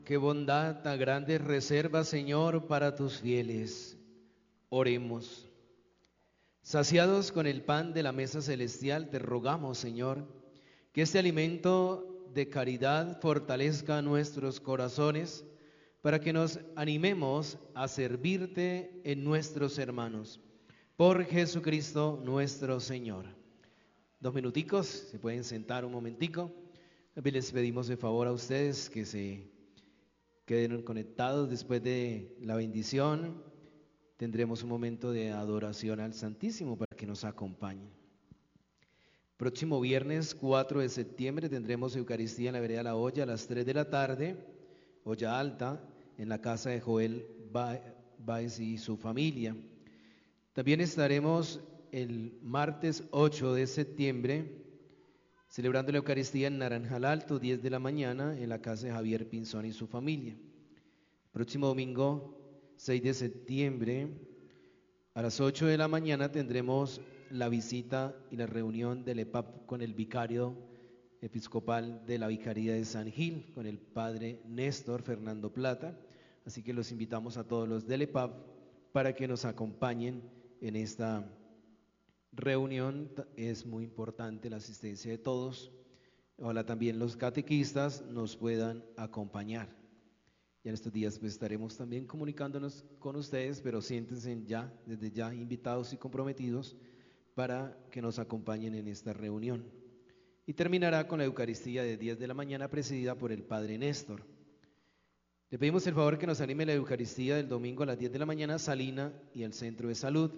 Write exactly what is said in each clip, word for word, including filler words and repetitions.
qué bondad tan grande reservas, Señor, para tus fieles. Oremos. Saciados con el pan de la mesa celestial, te rogamos, Señor, que este alimento de caridad fortalezca nuestros corazones para que nos animemos a servirte en nuestros hermanos. Por Jesucristo nuestro Señor. Dos minuticos, se pueden sentar un momentico. También les pedimos de favor a ustedes que se queden conectados después de la bendición. Tendremos un momento de adoración al Santísimo para que nos acompañen. Próximo viernes cuatro de septiembre tendremos Eucaristía en la vereda La Olla a las tres de la tarde, Olla Alta, en la casa de Joel Báez y su familia. También estaremos el martes ocho de septiembre celebrando la Eucaristía en Naranjal Alto, diez de la mañana, en la casa de Javier Pinzón y su familia. Próximo domingo seis de septiembre, a las ocho de la mañana tendremos la visita y la reunión del E P A P con el vicario episcopal de la Vicaría de San Gil, con el padre Néstor Fernando Plata. Así que los invitamos a todos los del E P A P para que nos acompañen en esta reunión. Es muy importante la asistencia de todos. Ojalá también los catequistas nos puedan acompañar. Ya en estos días pues estaremos también comunicándonos con ustedes, pero siéntense ya, desde ya invitados y comprometidos para que nos acompañen en esta reunión. Y terminará con la Eucaristía de diez de la mañana presidida por el Padre Néstor. Le pedimos el favor que nos anime la Eucaristía del domingo a las diez de la mañana, Salina y el Centro de Salud.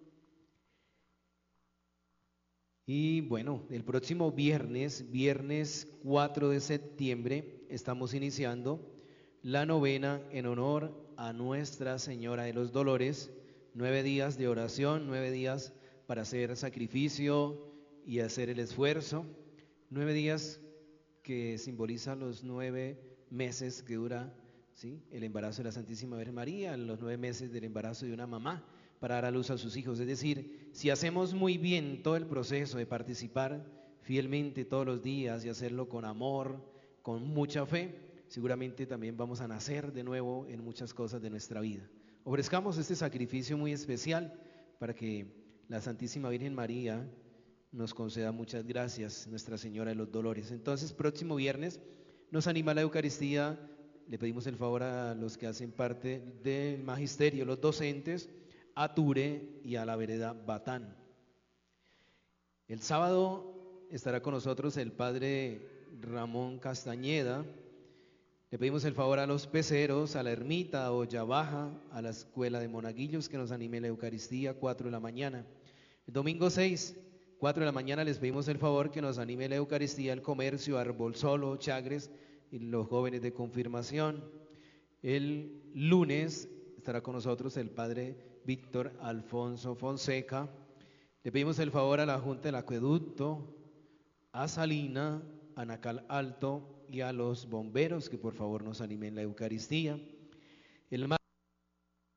Y bueno, el próximo viernes, viernes cuatro de septiembre, estamos iniciando la novena en honor a Nuestra Señora de los Dolores. Nueve días de oración, nueve días para hacer sacrificio y hacer el esfuerzo. Nueve días que simbolizan los nueve meses que dura, ¿sí?, el embarazo de la Santísima Virgen María, los nueve meses del embarazo de una mamá para dar a luz a sus hijos. Es decir, si hacemos muy bien todo el proceso de participar fielmente todos los días y hacerlo con amor, con mucha fe, seguramente también vamos a nacer de nuevo en muchas cosas de nuestra vida. Ofrezcamos este sacrificio muy especial para que la Santísima Virgen María nos conceda muchas gracias, Nuestra Señora de los Dolores. Entonces, próximo viernes nos anima la Eucaristía. Le pedimos el favor a los que hacen parte del magisterio, los docentes, a Ture y a la vereda Batán. El sábado estará con nosotros el padre Ramón Castañeda. Le pedimos el favor a los peceros, a la ermita, a Olla Baja, a la escuela de monaguillos que nos anime la Eucaristía, cuatro de la mañana. El domingo seis, cuatro de la mañana les pedimos el favor que nos anime la Eucaristía, el comercio, Arbolsolo, Chagres y los jóvenes de confirmación. El lunes estará con nosotros el padre Víctor Alfonso Fonseca. Le pedimos el favor a la Junta del Acueducto, a Salina, a Nacal Alto y a los bomberos que por favor nos animen la Eucaristía. El